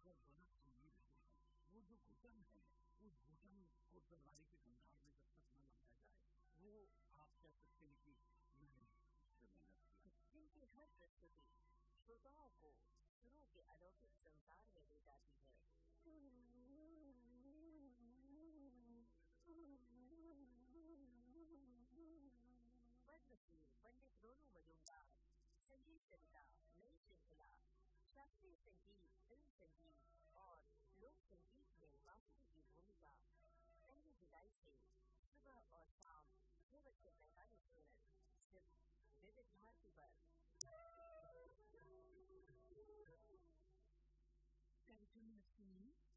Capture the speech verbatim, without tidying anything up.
बहुत बड़ा अमीर है। वो जो घुटन है, उस घुटन को तलवारी के भंडार में जब तक न लगाया जाए, वो आप कह सकते हैं कि मैंने उससे मेहनत किया। जिनकी हर प्रस्तुति श्रोताओं को सुरों के अलौकिक संसार में ले जाती है। पद्मश्री पंडित रोनू मजूमदार, संगीत कविता नई श्रृंखला, शास्त्रीय संगीत, फिल्म संगीत और लोक संगीत में वासुकी की भूमिका। पहली जुलाई से सुबह और शाम छह बज के पैंतालीस मिनट सिर्फ विविध भारती पर। कार्यक्रम में सुनिए